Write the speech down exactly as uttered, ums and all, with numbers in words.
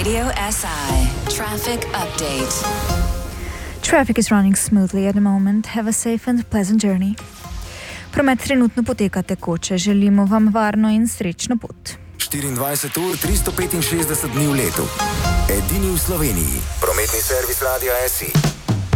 Radio S I Traffic Update. Traffic is running smoothly at the moment. Have a safe and pleasant journey. Promet trenutno poteka tekoče. Želimo vam varno in srečno pot. štiriindvajset ur, tristo petinšestdeset dni v letu. Edini v Sloveniji. Prometni servis Radia S I.